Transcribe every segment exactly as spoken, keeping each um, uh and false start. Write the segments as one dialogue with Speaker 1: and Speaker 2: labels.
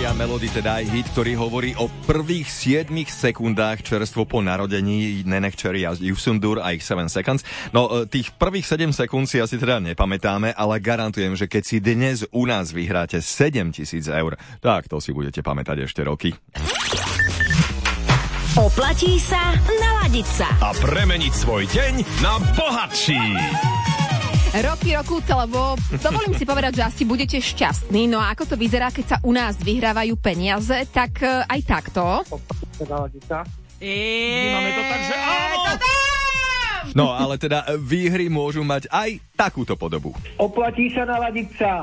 Speaker 1: Rádia Melody, teda aj hit, ktorý hovorí o prvých siedmich sekundách čerstvo po narodení Neneh Cherry a Yusundur a ich seven seconds. No, tých prvých sedem sekúnd si asi teda nepamätáme, ale garantujem, že keď si dnes u nás vyhráte sedem tisíc eur, tak to si budete pamätať ešte roky.
Speaker 2: Oplatí sa naladiť sa
Speaker 3: a premeniť svoj deň na bohatší.
Speaker 4: Roky, rokúce, lebo dovolím si povedať, že asi budete šťastní. No a ako to vyzerá, keď sa u nás vyhrávajú peniaze, tak aj takto.
Speaker 3: Vnímame to tak, že áno!
Speaker 1: No, ale teda výhry môžu mať aj takúto podobu.
Speaker 5: Oplatí sa naladiť sa.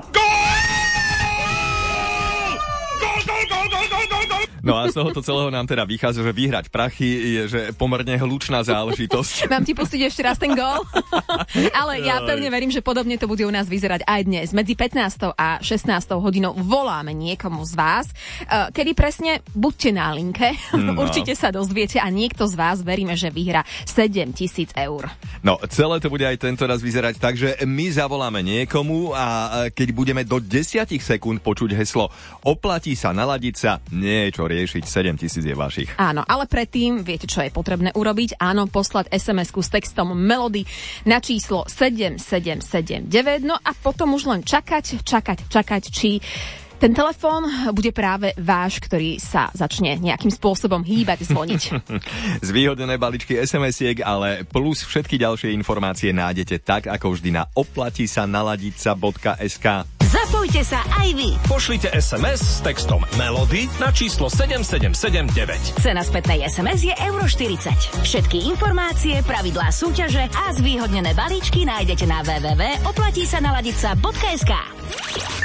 Speaker 1: No a z tohoto celého nám teda vychádza, že vyhrať prachy je že pomerne hlučná záležitosť.
Speaker 4: Mám ti pustiť ešte raz ten gól? Ale ja pevne verím, že podobne to bude u nás vyzerať aj dnes. Medzi pätnástou a šestnástou hodinou voláme niekomu z vás. Kedy presne, buďte na linke, no. Určite sa dozviete a niekto z vás, veríme, že vyhrá sedem tisíc eur.
Speaker 1: No, celé to bude aj tento raz vyzerať tak, že my zavoláme niekomu a keď budeme do desať sekúnd počuť heslo oplatí sa naladiť sa, nie je čo riešiť, sedem tisíc je vašich.
Speaker 4: Áno, ale predtým viete, čo je potrebné urobiť? Áno, poslať es em esku s textom Melody na číslo sedem sedem sedem deväť, no a potom už len čakať, čakať, čakať, či ten telefón bude práve váš, ktorý sa začne nejakým spôsobom hýbať, zvoniť.
Speaker 1: Zvýhodnené balíčky es em esiek, ale plus všetky ďalšie informácie nájdete tak, ako vždy na oplatí sa naladiť sa bodka es ká.
Speaker 2: Zapojte sa aj vy.
Speaker 3: Pošlite es em es s textom Melody na číslo sedem sedem sedem deväť.
Speaker 2: Cena spätnej es em es je euro štyridsať. Všetky informácie, pravidlá súťaže a zvýhodnené balíčky nájdete na w w w bodka oplatí sa naladiť sa bodka es ká.